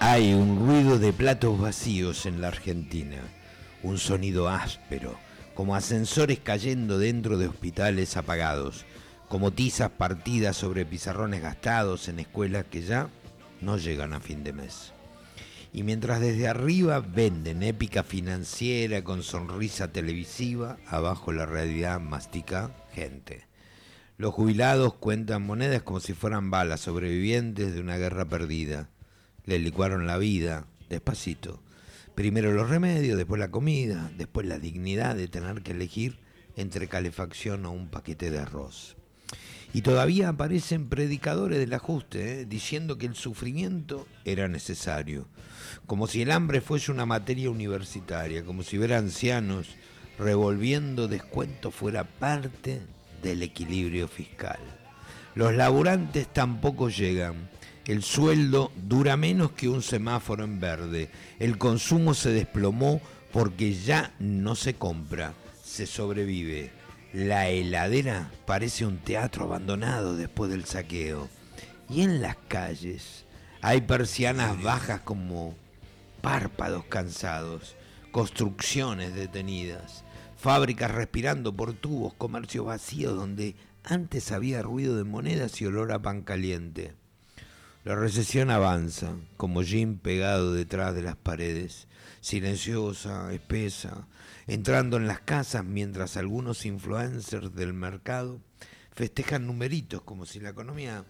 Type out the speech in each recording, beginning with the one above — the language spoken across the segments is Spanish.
Hay un ruido de platos vacíos en la Argentina, un sonido áspero, como ascensores cayendo dentro de hospitales apagados, como tizas partidas sobre pizarrones gastados en escuelas que ya no llegan a fin de mes. Y mientras desde arriba venden épica financiera con sonrisa televisiva, abajo la realidad mastica gente. Los jubilados cuentan monedas como si fueran balas, sobrevivientes de una guerra perdida. Le licuaron la vida, despacito. Primero los remedios, después la comida, después la dignidad de tener que elegir entre calefacción o un paquete de arroz. Y todavía aparecen predicadores del ajuste, diciendo que el sufrimiento era necesario, como si el hambre fuese una materia universitaria, como si ver ancianos revolviendo descuentos fuera parte del equilibrio fiscal. Los laburantes tampoco llegan. El sueldo dura menos que un semáforo en verde. El consumo se desplomó porque ya no se compra, se sobrevive. La heladera parece un teatro abandonado después del saqueo. Y en las calles hay persianas bajas como párpados cansados, construcciones detenidas, fábricas respirando por tubos, comercios vacíos donde antes había ruido de monedas y olor a pan caliente. La recesión avanza, como Jim pegado detrás de las paredes, silenciosa, espesa, entrando en las casas mientras algunos influencers del mercado festejan numeritos como si la economía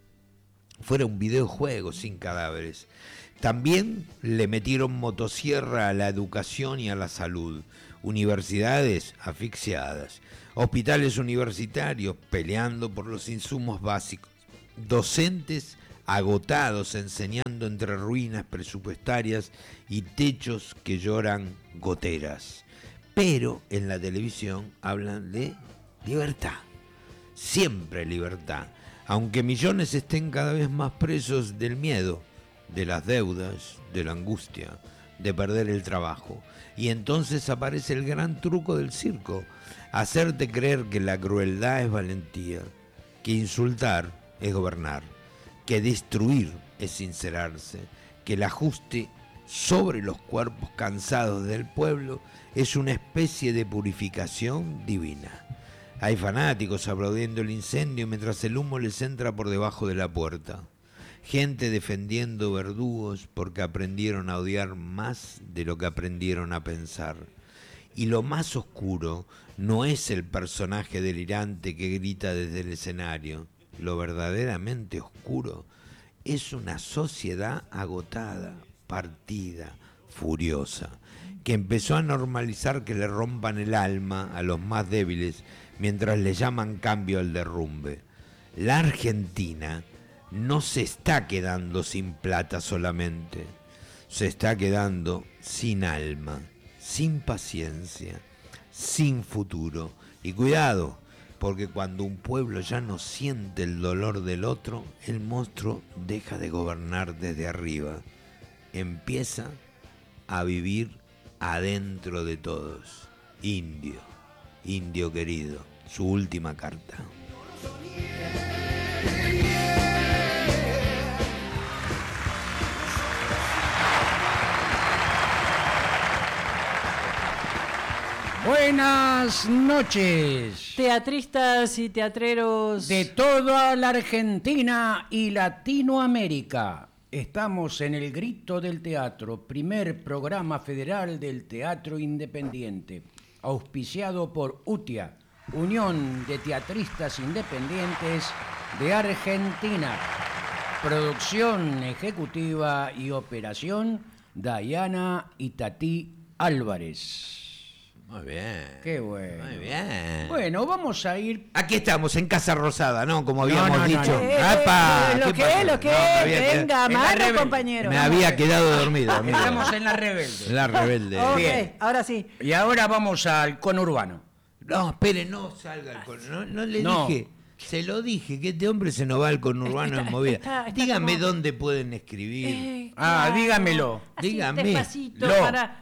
fuera un videojuego sin cadáveres. También le metieron motosierra a la educación y a la salud, universidades asfixiadas, hospitales universitarios peleando por los insumos básicos, docentes agotados enseñando entre ruinas presupuestarias y techos que lloran goteras. Pero en la televisión hablan de libertad, siempre libertad, aunque millones estén cada vez más presos del miedo, de las deudas, de la angustia, de perder el trabajo. Y entonces aparece el gran truco del circo, hacerte creer que la crueldad es valentía, que insultar es gobernar, que destruir es sincerarse, que el ajuste sobre los cuerpos cansados del pueblo es una especie de purificación divina. Hay fanáticos aplaudiendo el incendio mientras el humo les entra por debajo de la puerta. Gente defendiendo verdugos porque aprendieron a odiar más de lo que aprendieron a pensar. Y lo más oscuro no es el personaje delirante que grita desde el escenario. Lo verdaderamente oscuro es una sociedad agotada, partida, furiosa, que empezó a normalizar que le rompan el alma a los más débiles mientras le llaman cambio al derrumbe. La Argentina no se está quedando sin plata solamente, se está quedando sin alma, sin paciencia, sin futuro. Y cuidado, porque cuando un pueblo ya no siente el dolor del otro, el monstruo deja de gobernar desde arriba. Empieza a vivir adentro de todos. Indio, indio querido, su última carta. Buenas noches, teatristas y teatreros de toda la Argentina y Latinoamérica. Estamos en El Grito del Teatro, primer programa federal del teatro independiente, auspiciado por UTIA, Unión de Teatristas Independientes de Argentina. Producción ejecutiva y operación, Dayana Itatí Álvarez. Muy bien. Qué bueno. Muy bien. Bueno, vamos a ir. Aquí estamos en Casa Rosada, ¿no? Como habíamos dicho. Lo que venga, mano, compañero. Me había quedado dormido, amigo. Estamos en La Rebelde. La Rebelde. Ok, Bien. ahora sí. Y ahora vamos al conurbano. No, espere, no salga el conurbano. No le dije. Se lo dije, que este hombre se nos va al conurbano en movida. Está Dígame como... dónde pueden escribir. Dígamelo. Así, Dígame. despacito Lo. para...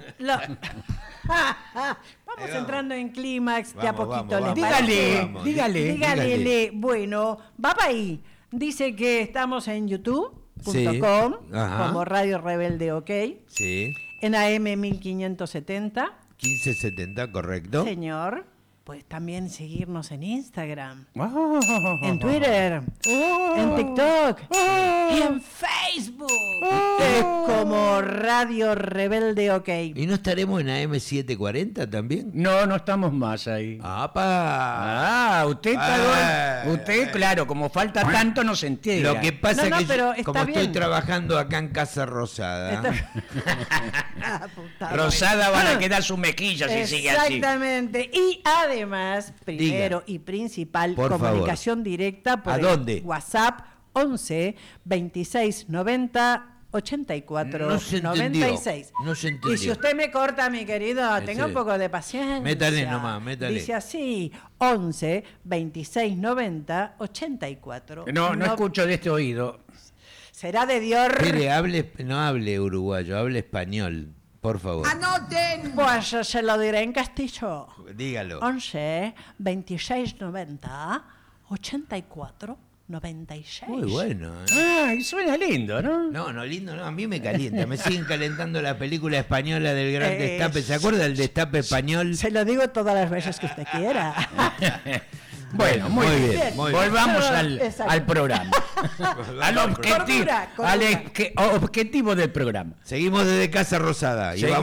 Vamos entrando en clímax de a poquito. Vamos, Dígale. Dígale. Bueno, va para ahí. Dice que estamos en YouTube. Sí. Ajá. como Radio Rebelde OK, Sí. en AM 1570. 1570, correcto. Señor, pues también seguirnos en Instagram, Oh, en Twitter, en TikTok, en Facebook, como Radio Rebelde OK. ¿Y no estaremos en AM740 también? No, no estamos más ahí. ¡Apa! Usted, usted, claro, como falta tanto, no se entera. Lo que pasa No, es que pero yo, como está estoy bien. trabajando acá en Casa Rosada, Ah, puta madre. Rosada van a quedar sus mejillas si sigue así. Exactamente. Y además, primero y principal, Por comunicación directa por ¿A el dónde? WhatsApp 11 26 90 84 No se entendió. 96. No se entendió. Y si usted me corta, mi querido, tenga Sí. un poco de paciencia. Métale nomás, métale. Dice así: 11 26 90 84. No escucho de este oído. Será de Dios. Espere, no hable uruguayo, hable español, por favor. Pues se lo diré en castillo. Dígalo. 11 26 90 84 96. Muy bueno. ¿eh? Ay, suena lindo, ¿no? No, lindo, no, a mí me calienta. Me siguen calentando la película española del Gran Destape. ¿Se acuerda del Destape español? Se lo digo todas las veces que usted quiera. Bueno, muy bien. muy bien. Volvamos Exacto. al programa. al Cordura. objetivo del programa. Seguimos desde Casa Rosada y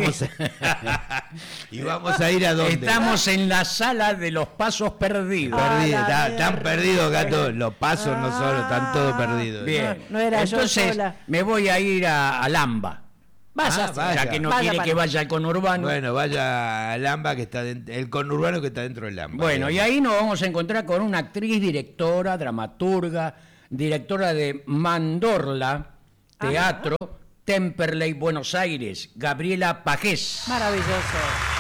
y vamos a ir a dónde. Estamos en la sala de los pasos perdidos. Perdido, la están perdidos acá todos. Los pasos no solo, están todos perdidos. Bien. No era yo Entonces, sola. me voy a ir a Lamba. Vaya, vaya. Ya que no Vaya quiere para que vaya al conurbano. Bueno, vaya al AMBA que está el conurbano que está dentro del AMBA. Bueno, y ahí nos vamos a encontrar con una actriz, directora, dramaturga, directora de Mandorla, Teatro, Temperley, Buenos Aires, Gabriela Pajés. Maravilloso.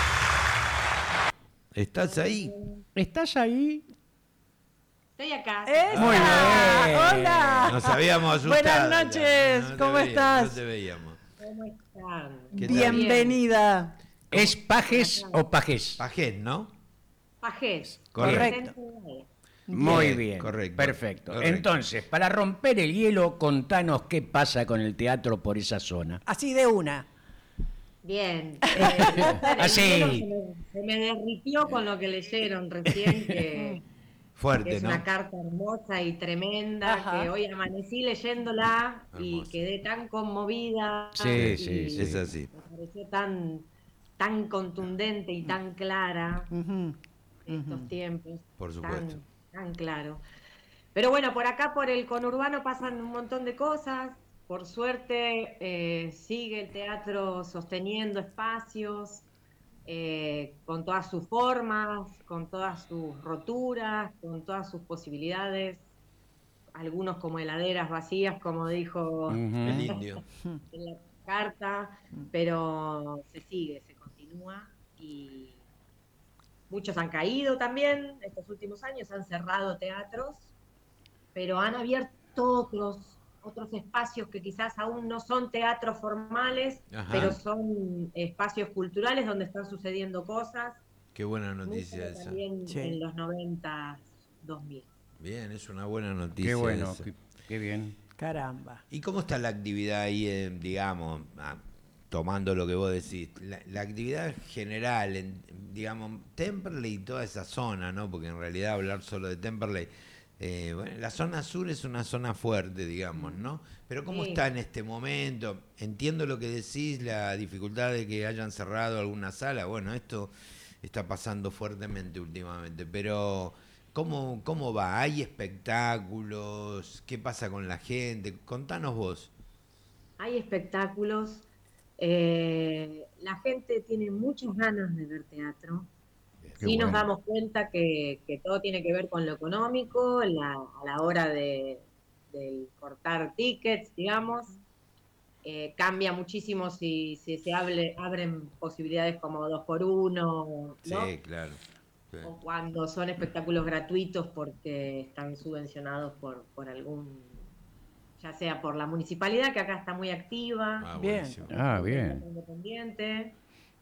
¿Estás ahí? ¿Estás ahí? Estoy acá. ¡Esa! Muy bien. Hola. Nos habíamos asustado. Buenas noches, No te ¿cómo veíamos, estás? No te veíamos. ¿Cómo están? ¿Qué tal? Bienvenida. ¿Es Pajes o Pajés? Pajés, ¿no? Pajés. Correcto. Muy Bien, bien, correcto, perfecto. correcto. Entonces, para romper el hielo, contanos qué pasa con el teatro por esa zona. Así de una. Bien. Así. Se me derritió con lo que leyeron recién, que Fuerte, es ¿no? una carta hermosa y tremenda, Ajá. que hoy amanecí leyéndola y Hermosa. quedé tan conmovida. Sí, y sí, sí. Es así. Me pareció tan contundente y tan clara Ujú. en estos tiempos. Por supuesto. Tan claro. Pero bueno, por acá, por el conurbano, pasan un montón de cosas. Por suerte, sigue el teatro sosteniendo espacios, con todas sus formas, con todas sus roturas, con todas sus posibilidades. Algunos como heladeras vacías, como dijo El indio. en la carta, pero se sigue, se continúa y muchos han caído también estos últimos años, han cerrado teatros, pero han abierto otros espacios que quizás aún no son teatros formales, Ajá. pero son espacios culturales donde están sucediendo cosas. Qué buena noticia Mucho esa. también Sí. en los 90, 2000. Bien, es una buena noticia. Qué bueno, esa. qué bien. Caramba. ¿Y cómo está la actividad ahí, digamos, tomando lo que vos decís? La actividad general, digamos, Temperley y toda esa zona, ¿no? Porque en realidad hablar solo de Temperley, bueno, la zona sur es una zona fuerte, digamos, ¿no? Pero ¿cómo Sí. está en este momento? Entiendo lo que decís, la dificultad de que hayan cerrado alguna sala. Bueno, esto está pasando fuertemente últimamente, pero ¿cómo va? ¿Hay espectáculos? ¿Qué pasa con la gente? Contanos vos. Hay espectáculos, la gente tiene muchas ganas de ver teatro. Qué Sí nos bueno. damos cuenta que todo tiene que ver con lo económico, a la hora de cortar tickets, digamos. Cambia muchísimo si se abren posibilidades como 2x1, ¿no? Sí, claro. Sí. O cuando son espectáculos gratuitos porque están subvencionados por algún, ya sea por la municipalidad, que acá está muy activa, Bien. Buenísimo. Ah, bien. independiente,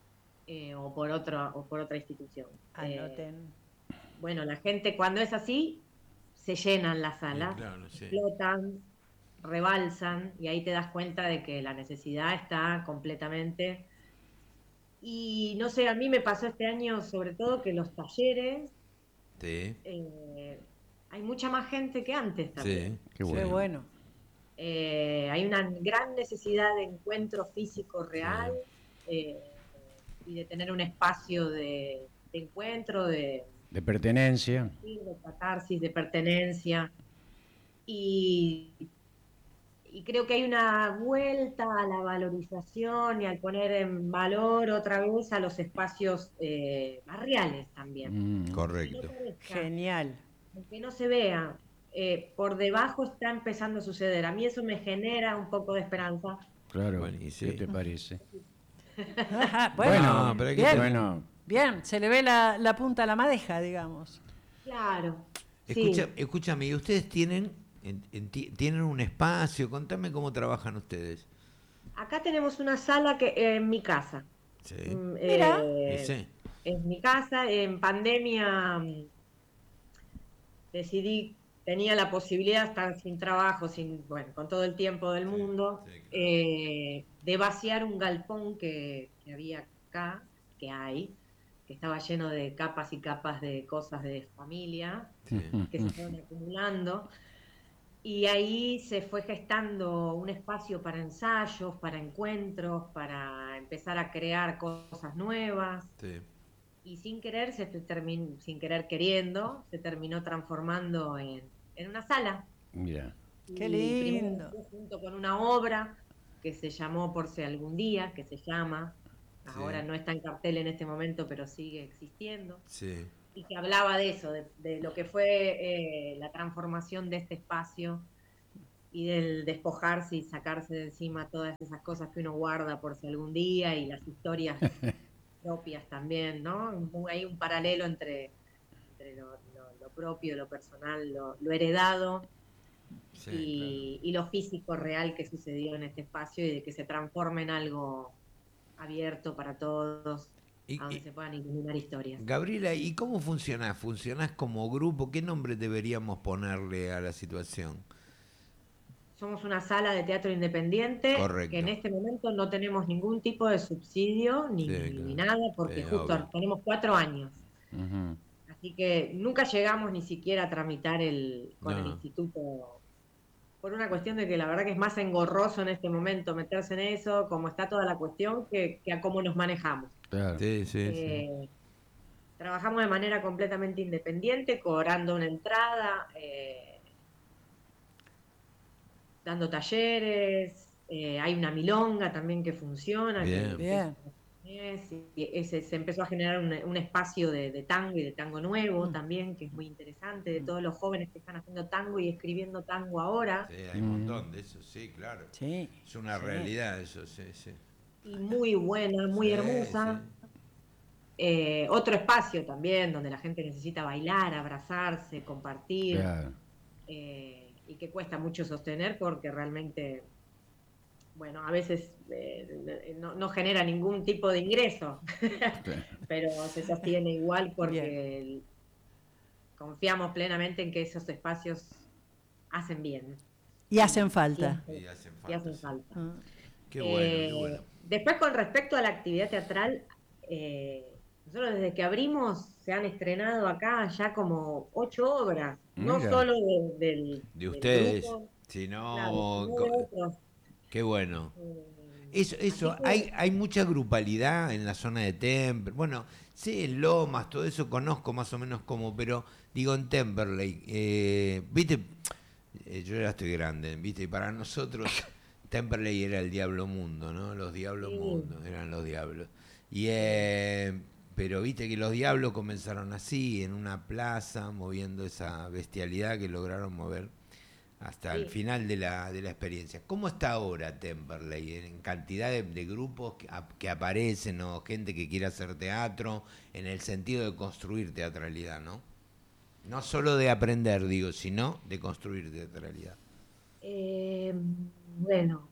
o por otra institución. Anoten. Bueno, la gente cuando es así, se llenan las Sí, salas, claro, sí. explotan, rebalsan y ahí te das cuenta de que la necesidad está completamente. Y no sé, a mí me pasó este año sobre todo que los talleres, Sí, eh, hay mucha más gente que antes también. sí, Qué sí, Qué bueno. bueno. Hay una gran necesidad de encuentro físico real, sí. eh, y de tener un espacio de encuentro, De pertenencia. de catarsis, de pertenencia. Y, y creo que hay una vuelta a la valorización y al poner en valor otra vez a los espacios barriales también. Que no Correcto. parezca, Genial. que no se vea, por debajo está empezando a suceder. A mí eso me genera un poco de esperanza. Claro. Bueno, y ¿Qué sí. te parece? Ajá, Bueno, No, pero hay que bien, tener- Bueno, bien. Se le ve la punta a la madeja, digamos. Claro, Escucha, sí. escúchame, ¿y ustedes tienen, tienen un espacio? Contame cómo trabajan ustedes. Acá tenemos una sala que en mi casa. Sí. Mira. Y sí, En mi casa, en pandemia, decidí, tenía la posibilidad de estar sin trabajo, bueno, con todo el tiempo del sí, mundo, sí, claro. de vaciar un galpón que había acá, que hay, que estaba lleno de capas y capas de cosas de familia Sí. que se fueron acumulando. Y ahí se fue gestando un espacio para ensayos, para encuentros, para empezar a crear cosas nuevas. Sí. Y sin querer, sin querer queriendo, se terminó transformando en una sala. mira. Qué Y primero lindo. nació junto con una obra que se llamó Por si algún día, que se llama, ahora Sí, no está en cartel en este momento, pero sigue existiendo, sí, y que hablaba de eso, de lo que fue la transformación de este espacio y del despojarse y sacarse de encima todas esas cosas que uno guarda por si algún día y las historias propias también, ¿no? Hay un paralelo entre lo propio, lo personal, lo heredado sí, claro. y lo físico real que sucedió en este espacio y de que se transforme en algo abierto para todos, Y, a donde se puedan iluminar historias. Gabriela, ¿y cómo funcionás? ¿Funcionás como grupo? ¿Qué nombre deberíamos ponerle a la situación? Somos una sala de teatro independiente que en Correcto. este momento no tenemos ningún tipo de subsidio Sí, ni claro. nada, Sí, porque obvio. justo tenemos 4 años. Ujú. Así que nunca llegamos ni siquiera a tramitar con el No, instituto, por una cuestión de que la verdad que es más engorroso en este momento meterse en eso, como está toda la cuestión, que a cómo nos manejamos. Claro. sí, sí, sí. Eh, Trabajamos de manera completamente independiente, cobrando una entrada, dando talleres, hay una milonga también que funciona, que Bien. empieza Bien. y se empezó a generar un espacio de tango y de tango nuevo también, que es muy interesante, de todos los jóvenes que están haciendo tango y escribiendo tango ahora, Sí, hay un montón de eso, sí, claro. Sí. Es una Sí. realidad eso, sí, sí. y muy buena, muy Sí, sí. hermosa. Otro espacio también donde la gente necesita bailar, abrazarse, compartir, Claro. y que cuesta mucho sostener porque realmente, bueno, a veces no genera ningún tipo de ingreso, pero se sostiene igual Bien. porque confiamos plenamente en que esos espacios hacen bien Y hacen y falta. siempre Y hacen y falta, hacen sí. falta. Ah. Qué bueno, qué bueno. Después, con respecto a la actividad teatral, nosotros desde que abrimos se han estrenado acá ya como 8 obras, no Mira. solo De del ustedes, grupo, si claro, no, sino de otros. qué bueno. Así Eso, que hay mucha grupalidad en la zona de Temperley. Bueno, sí, en Lomas, todo eso conozco más o menos como, pero digo en Temperley, viste, yo ya estoy grande, viste, y para nosotros Temperley era el diablo mundo, ¿no? Los diablos sí, mundo, eran los diablos. Y sí, pero viste que los diablos comenzaron así, en una plaza, moviendo esa bestialidad que lograron mover hasta el sí. final de la experiencia. ¿Cómo está ahora Temperley en cantidad de grupos que aparecen o gente que quiere hacer teatro en el sentido de construir teatralidad, ¿no? No solo de aprender, digo, sino de construir teatralidad. Eh, bueno,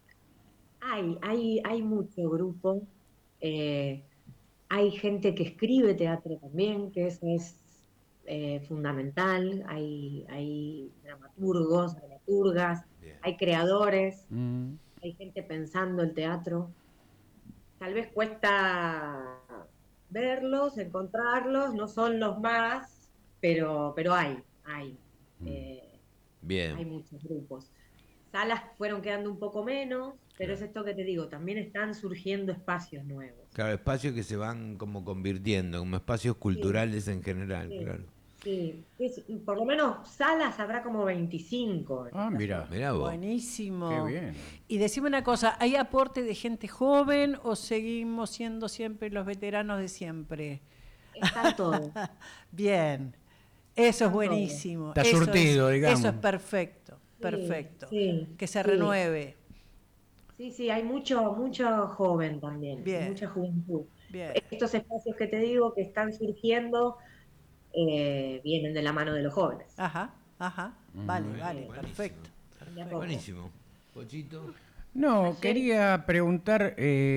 hay mucho grupo. eh, Hay gente que escribe teatro también, que eso es fundamental, hay dramaturgos, dramaturgas, Bien. hay creadores, Mm. hay gente pensando el teatro. Tal vez cuesta verlos, encontrarlos, no son los más, pero hay. Eh, hay Bien. muchos grupos. Salas fueron quedando un poco menos, pero es esto que te digo, también están surgiendo espacios nuevos. Claro, espacios que se van como convirtiendo, como espacios culturales en general, Sí, claro. sí. Por lo menos salas habrá como 25 en Ah, esta mira. zona. Mirá vos. Buenísimo. Qué bien. Y decime una cosa, ¿hay aporte de gente joven o seguimos siendo siempre los veteranos de siempre? Están todos. Bien, eso es Están buenísimo. Está Eso surtido, es, digamos. Eso es perfecto, Sí, perfecto. sí, Que se sí. renueve. Sí, hay mucho joven también, y Bien, mucha juventud. bien. Estos espacios que te digo que están surgiendo vienen de la mano de los jóvenes. Ajá, ajá. Vale, vale, Buenísimo. perfecto. De a poco. Buenísimo. Pochito. No, Ayer- quería preguntar,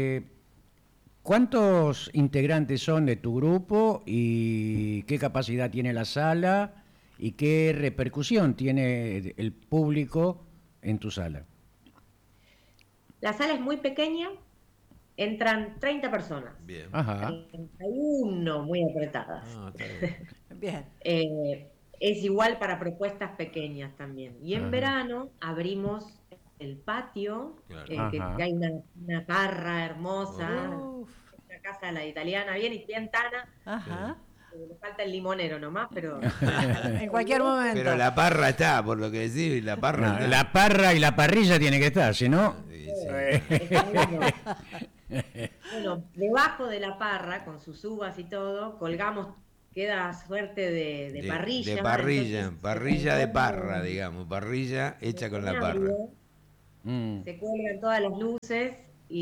¿cuántos integrantes son de tu grupo y qué capacidad tiene la sala y qué repercusión tiene el público en tu sala? La sala es muy pequeña, entran 30 personas, Bien. Ajá. 31 muy apretadas. Ah, está bien. Bien. Es igual para propuestas pequeñas también. Y en Ajá. verano abrimos el patio, Claro. que Ajá. hay una parra hermosa, Uf, una casa de la italiana, bien tana. ajá. Le falta el limonero nomás, pero En cualquier momento. Pero la parra está, por lo que decís, la parra No, está. la parra y la parrilla tiene que estar, si no. Sí, sí. está bueno. Bueno, debajo de la parra, con sus uvas y todo, colgamos, queda suerte de parrilla. De parrilla, entonces parrilla de se parra, transforma digamos. Parrilla en hecha con la escenario, parra. Mm. se cuelgan todas las luces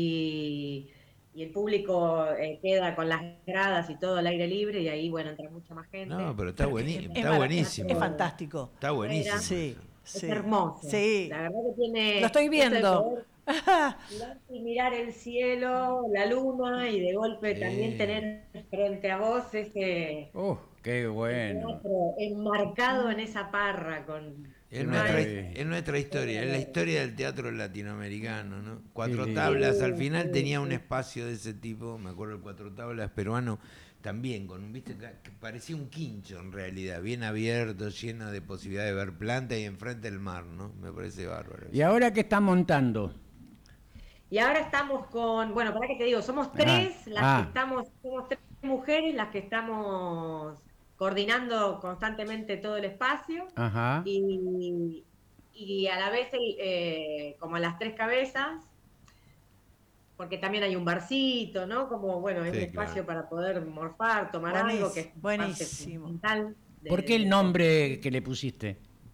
y el público queda con las gradas y todo al aire libre y ahí, bueno, entra mucha más gente. No, pero está buenísimo. Es Está buenísimo. Es fantástico. Está buenísimo. Sí, Es sí. hermoso. Sí. La verdad que tiene... Lo estoy esto de viendo. poder mirar y mirar el cielo, la luna y de golpe también tener frente a vos ese Qué bueno. teatro enmarcado en esa parra con Es Qué nuestra, maravilla. es nuestra historia, es la historia del teatro latinoamericano, ¿no? Cuatro lindo. tablas, al Sí, final sí, tenía un sí. espacio de ese tipo, me acuerdo el Cuatro Tablas peruano, también con viste, que parecía un quincho en realidad, bien abierto, lleno de posibilidad de ver plantas y enfrente el mar, ¿no? Me parece bárbaro. ¿Y ahora qué están montando? Y ahora estamos con, bueno, para que te digo, somos tres las que estamos, somos tres mujeres las que estamos coordinando constantemente todo el espacio Ajá. y a la vez como las tres cabezas, porque también hay un barcito, ¿no? Como, bueno, hay Sí, un espacio claro. para poder morfar, tomar algo, que es parte Buenísimo. fundamental ¿Por qué el nombre que le pusiste?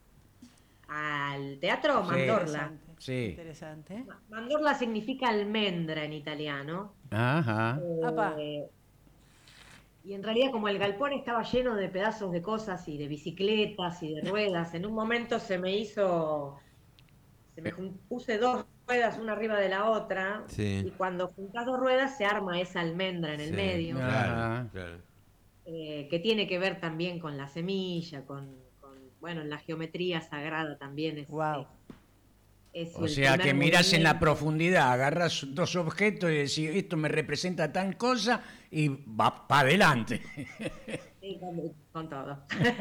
al teatro? Sí. Mandorla. Sí. Interesante. Mandorla significa almendra en italiano. Ajá. Apa. Y en realidad como el galpón estaba lleno de pedazos de cosas y de bicicletas y de ruedas, en un momento puse dos ruedas una arriba de la otra Sí. y cuando juntás dos ruedas se arma esa almendra en el Sí, medio, Claro, Ajá. claro. que tiene que ver también con la semilla, bueno, la geometría sagrada también es... Wow. es O el sea primer que mirás en la movimiento. profundidad, agarras dos objetos y decís, esto me representa tal cosa y va para adelante. Sí, con todo.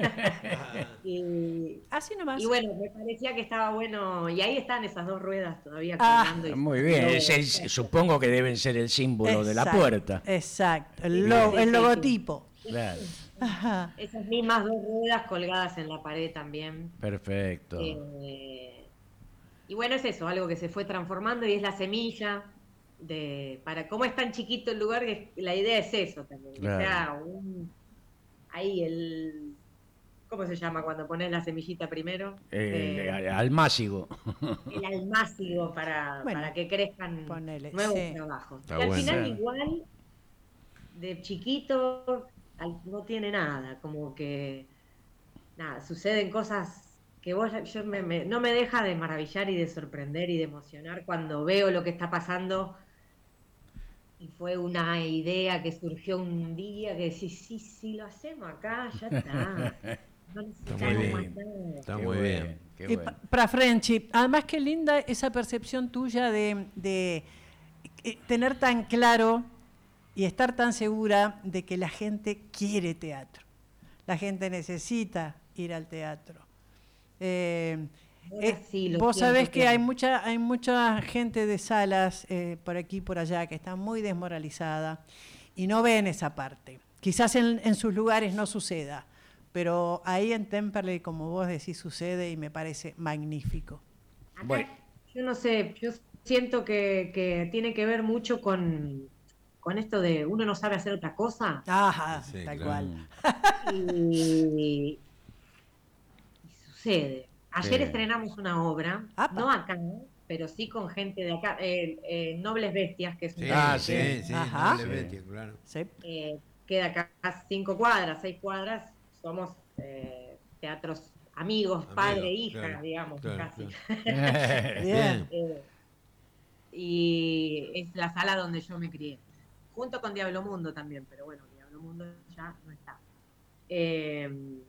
y, Así nomás. y bueno, me parecía que estaba bueno, y ahí están esas dos ruedas todavía Ah, colgando. y- Muy bien, supongo que deben ser el símbolo de la Exacto, puerta. Exacto. Sí, El sí. logotipo. Claro. Ajá. Esas mismas dos ruedas colgadas en la pared también. Perfecto. Y bueno, es eso, algo que se fue transformando y es la semilla para cómo es tan chiquito el lugar, la idea es eso también. Claro. O sea, ¿cómo se llama cuando pones la semillita primero? Almácigo. El almácigo para Bueno, que crezcan ponele, nuevos sí. trabajos. Está Y al bueno. final Sí. igual, de chiquito, no tiene nada, como que nada, suceden cosas que no me deja de maravillar y de sorprender y de emocionar cuando veo lo que está pasando Y fue una idea que surgió un día que decís, sí, sí, lo hacemos acá, ya está. No Está muy necesitamos más bien. nada. Está Qué muy bueno, bien. qué Y bueno. para Frenchy, además qué linda esa percepción tuya de tener tan claro y estar tan segura de que la gente quiere teatro. La gente necesita ir al teatro. Ahora sí, lo Vos siento sabés que hay claro. hay mucha gente de salas por aquí y por allá que está muy desmoralizada y no ven esa parte. Quizás en sus lugares no suceda, pero ahí en Temperley, como vos decís, sucede y me parece magnífico. Acá, Bueno, yo no sé, yo siento que tiene que ver mucho con esto de uno no sabe hacer otra cosa Ajá, Sí, tal claro. cual. y, y sucede. Ayer sí. estrenamos una obra, Apa. no acá, pero sí con gente de acá, Nobles Bestias, que es un Sí, Ah, teatro sí. sí, sí, Ajá. Noble Sí. Bestia, claro. Sí. queda acá a 5 cuadras, 6 cuadras, somos teatros amigos, padre, Amigo, claro, hija, digamos, claro, casi. claro. Bien. Bien. Y es la sala donde yo me crié, junto con Diablo Mundo también, pero bueno, Diablo Mundo ya no está. Eh,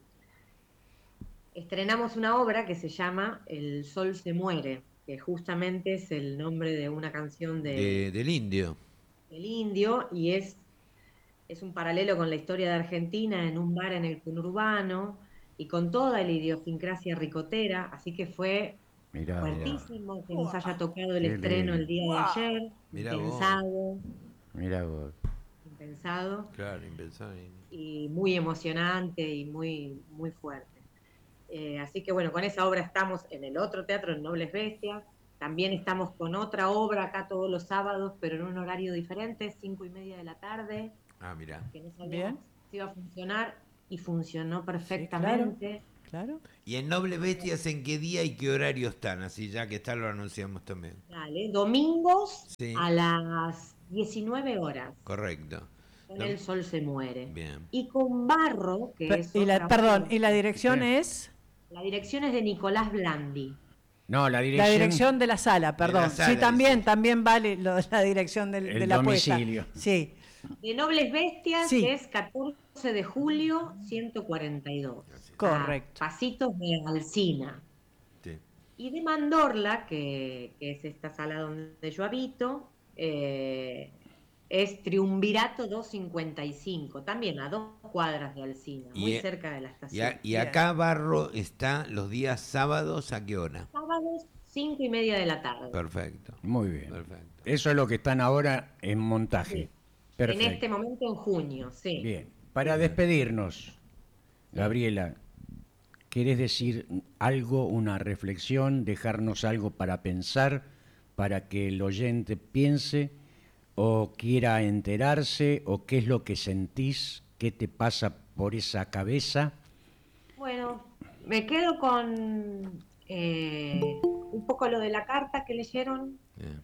Estrenamos una obra que se llama El Sol se muere, que justamente es el nombre de una canción Del indio. del Indio, y es un paralelo con la historia de Argentina en un bar en el conurbano y con toda la idiosincrasia ricotera, así que fue Mirá vos, fuertísimo que nos haya tocado el qué estreno el lindo. día de ayer, Mirá vos. impensado, Mirá vos. impensado Claro, impensable. y muy emocionante y muy, muy fuerte. Así que bueno, con esa obra estamos en el otro teatro, en Nobles Bestias. También estamos con otra obra acá todos los sábados, pero en un horario diferente, 5:30 de la tarde, Ah, mirá. que no sabíamos Bien. si iba a funcionar y funcionó Sí, claro. perfectamente. Claro. ¿Y en Noble Bestias en qué día y qué horario están? Así ya que está lo anunciamos también. Dale, domingos Sí, a las 19 horas, correcto. con Dom- El Sol se muere. Bien. Y con Barro, que es otra Perdón, obra, y la dirección Sí. es la dirección es de Nicolás Blandi. No, la dirección de la sala, De perdón. la Sí, sala, también, dice. también vale lo de la dirección El de la puesta. domicilio. Sí, De Nobles Bestias sí, es 14 de julio 142, Así es. a correcto. pasitos de Alsina. Sí. Y de Mandorla, que es esta sala donde yo habito, es Triunvirato 255, también a 2 cuadras de Alsina, muy Y, cerca de la estación. y Bien. acá Barro está los días sábados, ¿a qué hora? Sábados, 5:30 de la tarde. Perfecto. Muy bien. Perfecto. Eso es lo que están ahora en montaje. Sí. En Perfecto. este momento, en junio, sí. Bien. Para despedirnos, Gabriela, ¿querés decir algo, una reflexión, dejarnos algo para pensar, para que el oyente piense o quiera enterarse o qué es lo que sentís, qué te pasa por esa cabeza? Bueno, me quedo con un poco lo de la carta que leyeron, Bien.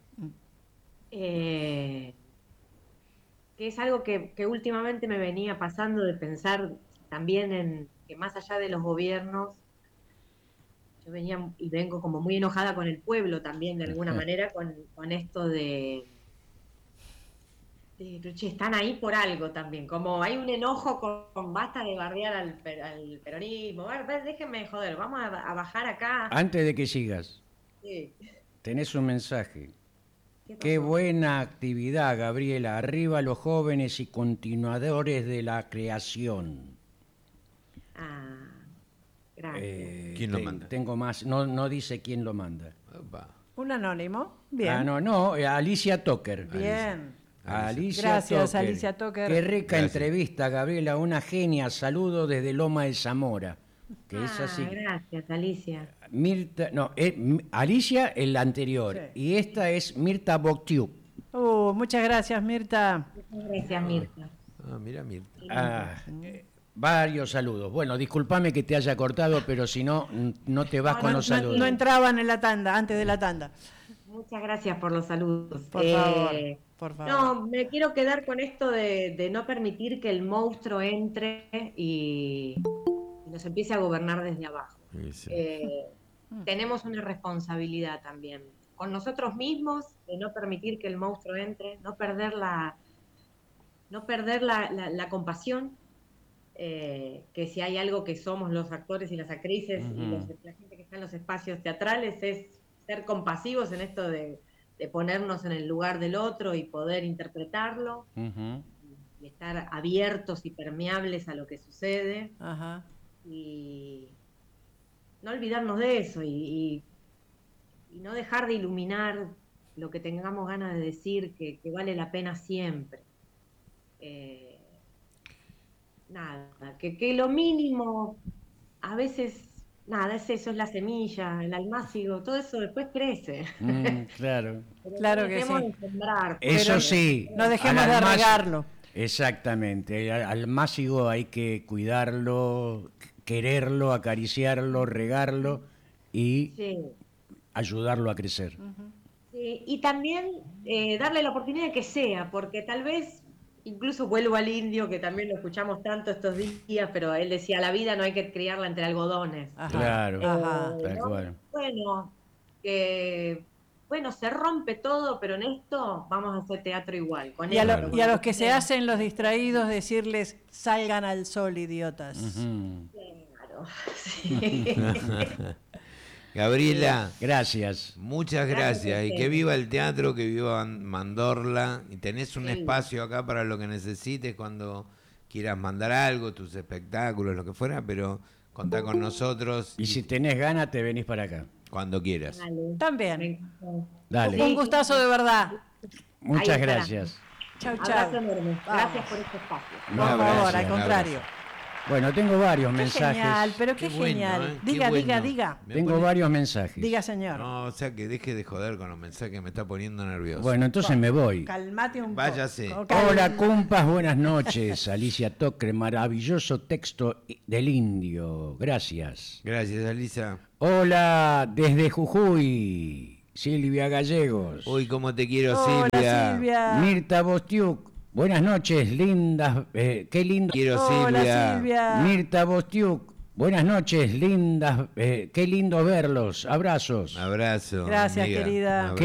eh, que es algo que últimamente me venía pasando de pensar también en que más allá de los gobiernos, yo venía y vengo como muy enojada con el pueblo también de alguna manera, con esto pero, che, están ahí por algo también, como hay un enojo con basta de bardear al peronismo, déjenme joder, vamos a bajar acá. Antes de que sigas, Sí. tenés un mensaje. ¿Qué Qué pasó? buena actividad, Gabriela. Arriba los jóvenes y continuadores de la creación. Ah, gracias. ¿Quién lo manda? Tengo más, no dice quién lo manda. Opa. Un anónimo. Bien. Ah, no, Alicia Toker. Bien. Alicia Gracias, Toker. Alicia Toker. Qué rica Gracias. entrevista, Gabriela. Una genia. Saludo desde Loma de Zamora. Que es así. Gracias, Alicia. Mirta, no, Alicia el anterior. Sí. Y esta es Mirta Boctiuk. Muchas gracias, Mirta. Muchas gracias, Mirta. Ah, mira, Mirta. Varios saludos. Bueno, discúlpame que te haya cortado, pero si no, no te vas No, con no, los no, saludos. No entraban en la tanda, antes de la tanda. Muchas gracias por los saludos. Por favor, por favor. No, me quiero quedar con esto de no permitir que el monstruo entre y nos empiece a gobernar desde abajo. Sí, sí. Tenemos una responsabilidad también con nosotros mismos, de no permitir que el monstruo entre, no perder la compasión, que si hay algo que somos los actores y las actrices y la gente que está en los espacios teatrales es ser compasivos en esto de ponernos en el lugar del otro y poder interpretarlo, y estar abiertos y permeables a lo que sucede, Ajá. y no olvidarnos de eso, y no dejar de iluminar lo que tengamos ganas de decir, que vale la pena siempre. Nada, que lo mínimo, a veces, nada, es eso, es la semilla, el almácigo, todo eso después crece. Claro. Pero Claro no que dejemos sí. de sembrar. Eso Pero sí. no dejemos al de almácigo- regarlo. Exactamente. Al másigo hay que cuidarlo, quererlo, acariciarlo, regarlo y Sí, ayudarlo a crecer. sí. Y también darle la oportunidad de que sea, porque tal vez, incluso vuelvo al indio, que también lo escuchamos tanto estos días, pero él decía, la vida no hay que criarla entre algodones. Ajá. Claro. Ajá. Tal ¿No? cual. Bueno, se rompe todo, pero en esto vamos a hacer teatro igual. Con Y a, esto, lo- con y a lo los que se hacen los distraídos, decirles, salgan al sol, idiotas. Ujú. Claro, sí. Gabriela, Gracias. muchas Gracias a gracias. Y que ustedes. viva el teatro, que viva Mandorla. Y tenés un Sí. espacio acá para lo que necesites cuando quieras mandar algo, tus espectáculos, lo que fuera, pero contá con nosotros Y si tenés ganas, te venís para acá. cuando quieras. Dale. También. Me encantó. Dale. Un gustazo de verdad. Muchas Ahí estará. gracias. Chau, Abrazo chau. enorme. Vamos. Gracias por este espacio. Por No, favor, gracias, al un contrario. Bueno, tengo varios Qué mensajes. genial, pero qué, bueno, genial. Qué Diga, bueno. diga. Me Tengo pone- varios mensajes. Diga, señor. No, o sea que deje de joder con los mensajes, me está poniendo nervioso. Bueno, entonces me voy. Calmate un poco. Váyase. Hola, compas, buenas noches. Alicia Tocre, maravilloso texto del indio. Gracias. Gracias, Alisa. Hola, desde Jujuy, Silvia Gallegos. Uy, cómo te quiero, Hola, Silvia. Silvia. Mirta Bostiuk, buenas noches, lindas. Qué lindo. Quiero, Hola, Silvia. Silvia. Mirta Bostiuk, buenas noches, lindas. Qué lindo verlos. Abrazos. Abrazo. Gracias, amiga. querida. Abrazo.